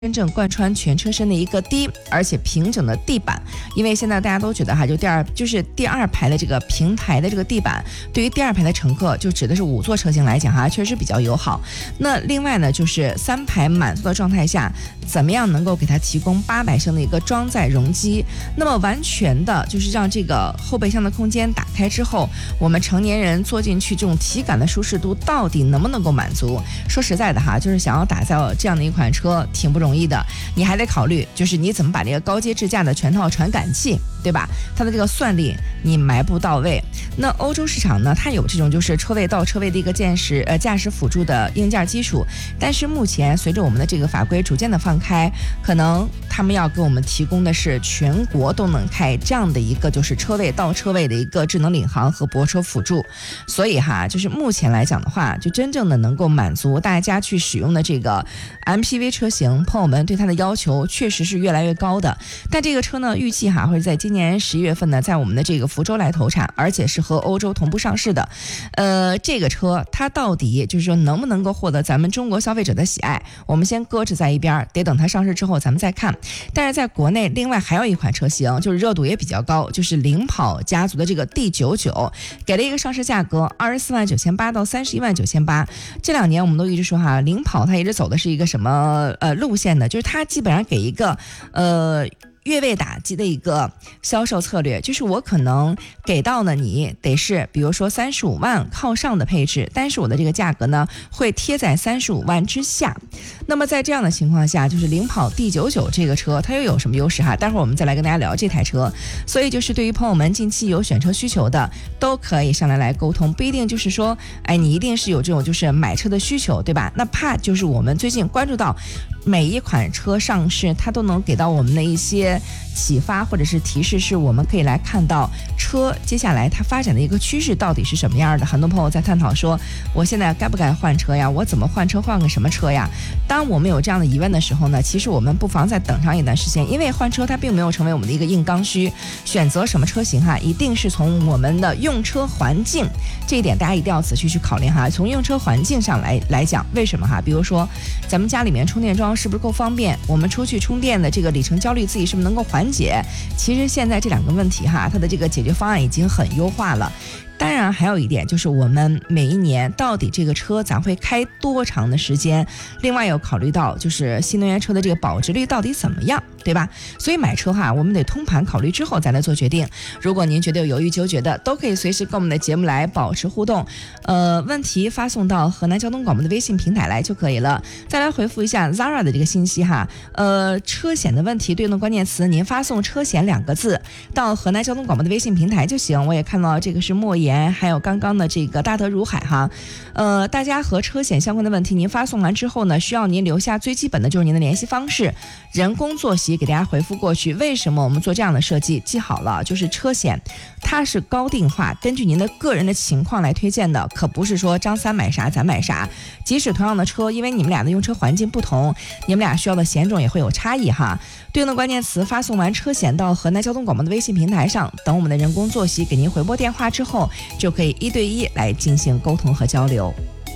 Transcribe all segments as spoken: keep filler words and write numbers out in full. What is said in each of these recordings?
真正贯穿全车身的一个低而且平整的地板，因为现在大家都觉得哈，就第二就是第二排的这个平台的这个地板，对于第二排的乘客，就指的是五座车型来讲哈，确实比较友好。那另外呢，就是三排满座的状态下，怎么样能够给它提供八百升的一个装载容积？那么完全的就是让这个后备箱的空间打开之后，我们成年人坐进去这种体感的舒适度到底能不能够满足？说实在的哈，就是想要打造这样的一款车，挺不容易。容易的，你还得考虑，就是你怎么把这个高阶智驾的全套传感器，对吧？它的这个算力你埋不到位。那欧洲市场呢，它有这种就是车位到车位的一个驾驶呃驾驶辅助的硬件基础，但是目前随着我们的这个法规逐渐的放开，可能他们要给我们提供的是全国都能开这样的一个就是车位到车位的一个智能领航和泊车辅助。所以哈，就是目前来讲的话，就真正的能够满足大家去使用的这个 M P V 车型，朋友们对它的要求确实是越来越高的。但这个车呢，预计哈会在今年十一月份呢，在我们的这个福州来投产，而且是和欧洲同步上市的。呃，这个车它到底就是说能不能够获得咱们中国消费者的喜爱，我们先搁置在一边，得等它上市之后咱们再看。但是在国内，另外还有一款车型，就是热度也比较高，就是领跑家族的这个 D 九九，给了一个上市价格二十四万九千八到三十一万九千八。这两年我们都一直说哈，领跑它一直走的是一个什么呃路线的，就是它基本上给一个呃。越位打击的一个销售策略，就是我可能给到呢你得是比如说三十五万靠上的配置，但是我的这个价格呢会贴在三十五万之下。那么在这样的情况下，就是领跑 D 九九 这个车它又有什么优势哈？待会儿我们再来跟大家聊这台车。所以就是对于朋友们近期有选车需求的，都可以上来来沟通，不一定就是说哎你一定是有这种就是买车的需求，对吧？那怕就是我们最近关注到每一款车上市，它都能给到我们的一些启发或者是提示，是我们可以来看到车接下来它发展的一个趋势到底是什么样的。很多朋友在探讨说，我现在该不该换车呀？我怎么换车？换个什么车呀？当我们有这样的疑问的时候呢，其实我们不妨再等上一段时间，因为换车它并没有成为我们的一个硬刚需。选择什么车型哈，一定是从我们的用车环境这一点，大家一定要仔细去考虑哈。从用车环境上来来讲，为什么哈？比如说咱们家里面充电桩是不是够方便？我们出去充电的这个里程焦虑自己是不是能够缓解？其实现在这两个问题哈，它的这个解决方案已经很优化了。当然还有一点就是我们每一年到底这个车咱会开多长的时间，另外有考虑到就是新能源车的这个保值率到底怎么样，对吧？所以买车哈，我们得通盘考虑之后再来做决定。如果您觉得有犹豫纠结的，都可以随时跟我们的节目来保持互动，呃，问题发送到河南交通广播的微信平台来就可以了。再来回复一下 Zara 的这个信息哈，呃，车险的问题对应的关键词，您发送车险两个字到河南交通广播的微信平台就行。我也看到这个是莫言，还有刚刚的这个大德如海哈，呃，大家和车险相关的问题，您发送完之后呢，需要您留下最基本的就是您的联系方式，人工作息给大家回复过去。为什么我们做这样的设计？记好了，就是车险它是高定化，根据您的个人的情况来推荐的，可不是说张三买啥咱买啥。即使同样的车，因为你们俩的用车环境不同，你们俩需要的险种也会有差异哈。对应的关键词发送完车险到河南交通广播的微信平台上，等我们的人工作息给您回拨电话之后，就可以一对一来进行沟通和交流。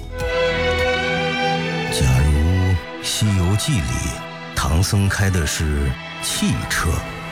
假如《西游记》里唐僧开的是汽车，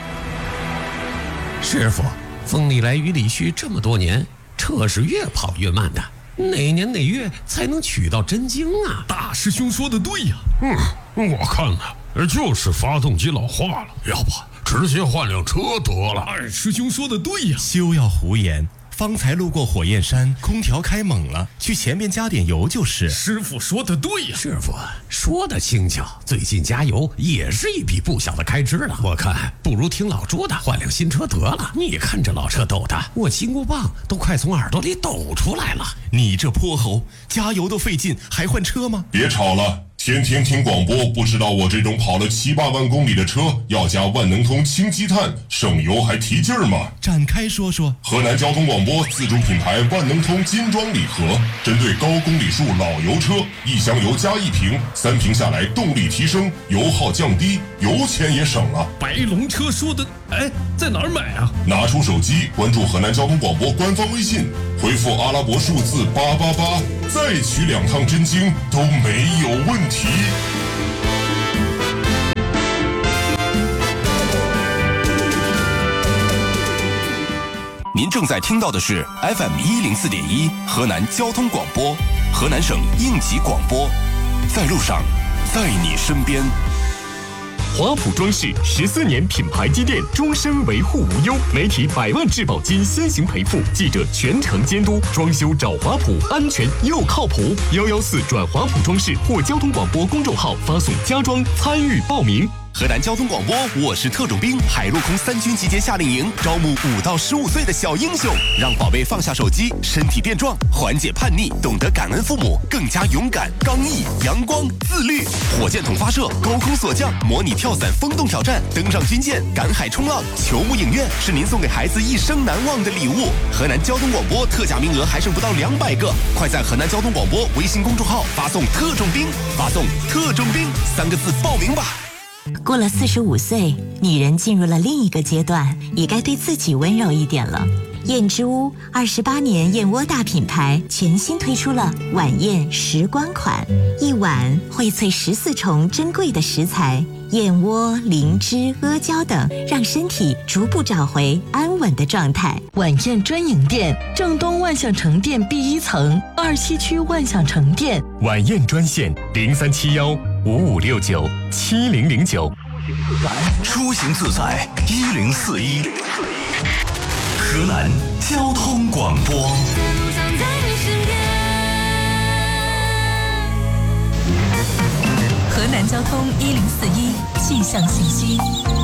师傅，风里来雨里去这么多年，车是越跑越慢的，哪年哪月才能取到真经啊？ 大师兄说的对呀。 嗯，我看呢，就是发动机老化了，要不直接换辆车得了。 二师兄说的对呀。 休要胡言，方才路过火焰山，空调开猛了，去前面加点油就是。 师傅说的对呀。 师傅说的轻巧，最近加油也是一笔不小的开支了。我看不如听老朱的，换辆新车得了。你看这老车抖的，我金箍棒都快从耳朵里抖出来了。 你这泼猴，加油都费劲，还换车吗？ 别吵了。天天听广播，不知道我这种跑了七八万公里的车要加万能通氢积碳，省油还提劲儿吗？ 展开说说。 河南交通广播自主品牌万能通金装礼盒，针对高公里数老油车，一箱油加一瓶，三瓶下来动力提升，油耗降低，油钱也省了。 白龙车说的，哎，在哪儿买啊？ 拿出手机关注河南交通广播官方微信，回复阿拉伯数字八八八，再取两趟真经都没有问题。 您正在听到的是 F M 一零四点一河南交通广播，河南省应急广播，在路上，在你身边。 华普装饰十四年品牌积淀，终身维护无忧，媒体百万质保金先行赔付，记者全程监督，装修找华普，安全又靠谱。幺幺四转华普装饰或交通广播公众号发送家装参与报名。 河南交通广播，我是特种兵，海陆空三军集结夏令营，招募五到十五岁的小英雄，让宝贝放下手机，身体变壮，缓解叛逆，懂得感恩父母，更加勇敢、刚毅、阳光、自律。火箭筒发射，高空锁降，模拟跳伞风洞挑战，登上军舰，赶海冲浪，球幕影院，是您送给孩子一生难忘的礼物。河南交通广播特价名额还剩不到两百个，快在河南交通广播微信公众号发送“特种兵”，发送“特种兵”三个字报名吧。 过了四十五岁，女人进入了另一个阶段，也该对自己温柔一点了。燕之屋二十八年燕窝大品牌全新推出了晚宴时光款，一碗荟萃十四重珍贵的食材，燕窝、灵芝、阿胶等，让身体逐步找回安稳的状态。 晚宴专营店，正东万象城店 B 一层，二七区万象城店。 晚宴专线零三七幺五五六九七零零九。 出行自在一零四一，河南交通广播。 河南交通一零四一气象信息。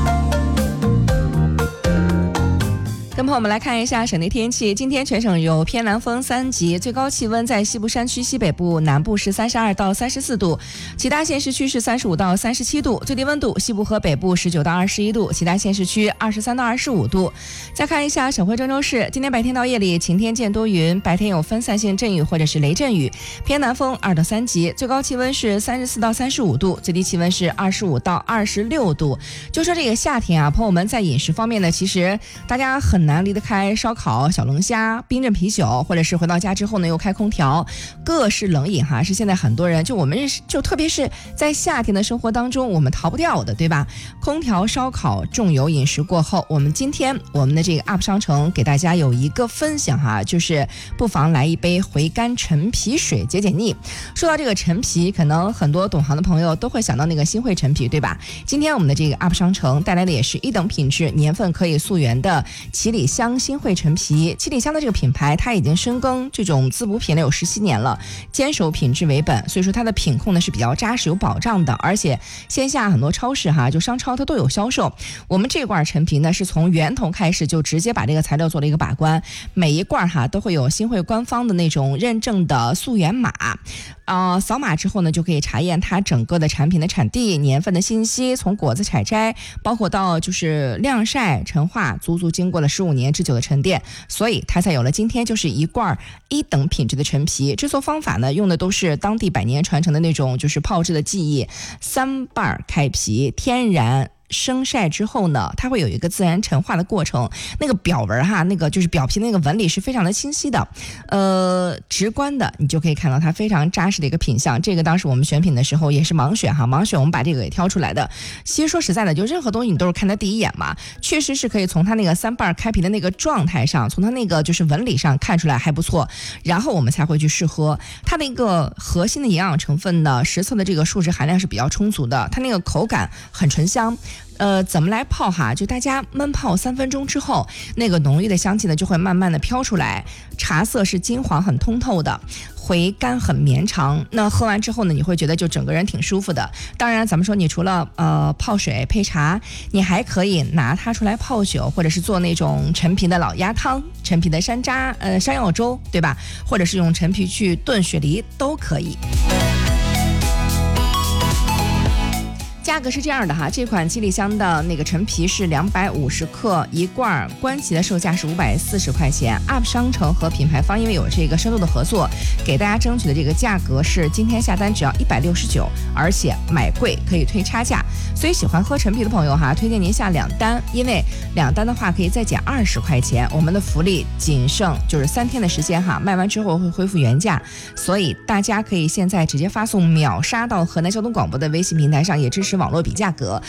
跟朋友们来看一下省内天气，今天全省有偏南风三级，最高气温在西部山区、西北部、南部是三十二到三十四度，其他县市区是三十五到三十七度，最低温度西部和北部十九到二十一度，其他县市区二十三到二十五度。再看一下省会郑州市，今天白天到夜里晴天见多云，白天有分散性阵雨或者是雷阵雨，偏南风二到三级，最高气温是三十四到三十五度，最低气温是二十五到二十六度。就说这个夏天啊，朋友们在饮食方面呢，其实大家很难离得开烧烤、小龙虾、冰镇啤酒，或者是回到家之后呢又开空调，各式冷饮哈，是现在很多人就我们就特别是在夏天的生活当中我们逃不掉的，对吧？空调、烧烤、重油饮食过后，我们今天我们的这个 U P 商城给大家有一个分享哈，就是不妨来一杯回甘陈皮水解解腻。说到这个陈皮，可能很多懂行的朋友都会想到那个新汇陈皮，对吧？今天我们的这个 U P 商城带来的也是一等品质、年份可以溯源的七里香新汇陈皮。七里香的这个品牌它已经深耕这种滋补品类有十七年了，坚守品质为本，所以说它的品控呢是比较扎实有保障的，而且线下很多超市哈，就商超它都有销售。我们这罐陈皮呢是从源头开始就直接把这个材料做了一个把关，每一罐哈都会有新汇官方的那种认证的溯源码，呃，扫码之后呢就可以查验它整个的产品的产地、年份的信息，从果子采摘包括到就是晾晒、陈化，足足经过了十五年之久的沉淀，所以它才有了今天就是一罐一等品质的陈皮。制作方法呢用的都是当地百年传承的那种就是泡制的技艺，三瓣开皮，天然生晒之后呢，它会有一个自然陈化的过程，那个表纹哈，那个就是表皮那个纹理是非常的清晰的，呃，直观的，你就可以看到它非常扎实的一个品相。这个当时我们选品的时候也是盲选哈，盲选我们把这个给挑出来的。其实说实在的，就任何东西你都是看它第一眼嘛，确实是可以从它那个三瓣开皮的那个状态上，从它那个就是纹理上看出来还不错，然后我们才会去试喝。它的一个核心的营养成分呢，实测的这个数值含量是比较充足的，它那个口感很醇香。呃，怎么来泡哈？就大家焖泡三分钟之后，那个浓郁的香气呢就会慢慢的飘出来，茶色是金黄很通透的，回甘很绵长。那喝完之后呢，你会觉得就整个人挺舒服的。当然咱们说你除了呃泡水配茶，你还可以拿它出来泡酒，或者是做那种陈皮的老鸭汤、陈皮的山楂呃山药粥，对吧？或者是用陈皮去炖雪梨都可以。价格是这样的哈，这款七里香的那个陈皮是两百五十克一罐，官旗的售价是五百四十块钱。U P 商城和品牌方因为有这个深度的合作，给大家争取的这个价格是今天下单只要一百六十九，而且买贵可以推差价。所以喜欢喝陈皮的朋友哈，推荐您下两单，因为两单的话可以再减二十块钱。我们的福利仅剩就是三天的时间哈，卖完之后会恢复原价，所以大家可以现在直接发送秒杀到河南交通广播的微信平台上，也支持网络比价格。